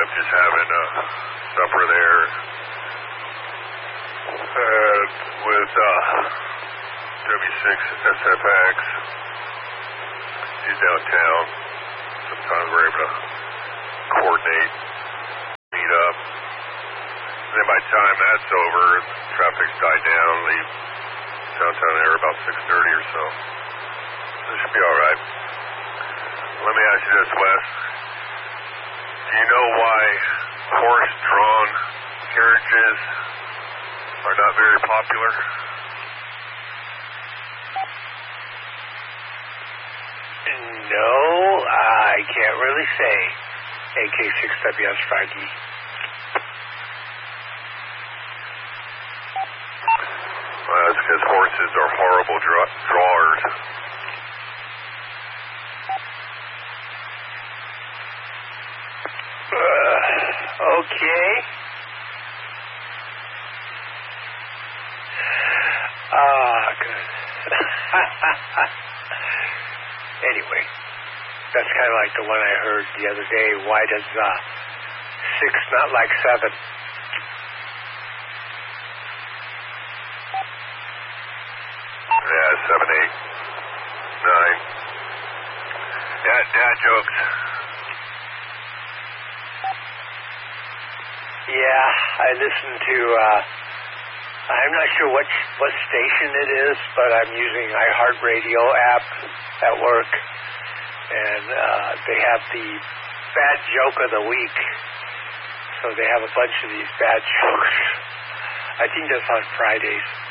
up just having supper there. And with W6SFX, he's downtown. Sometimes we're able to coordinate, meet up. And then by the time that's over, traffic's died down, leave downtown there about 6:30 or so. This should be all right. Let me ask you this, Wes. Do you know why horse-drawn carriages are not very popular? No, I can't really say. AK6WS Froggy. Well, it's because horses are horrible drawers. Okay. Good. Anyway, that's kind of like the one I heard the other day. Why does 6 not like 7? Yeah, 7, 8, 9. Dad jokes. Yeah, I listen to, I'm not sure what station it is, but I'm using iHeartRadio app at work, and they have the bad joke of the week. So they have a bunch of these bad jokes. I think that's on Fridays.